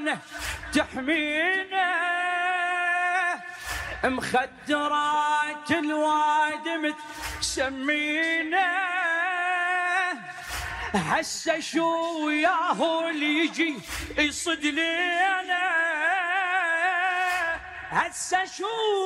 عنا تحمينا، مخدرات الواد متسمينا، هسه شو ياهو اللي يجي يصد لينا، هسه شو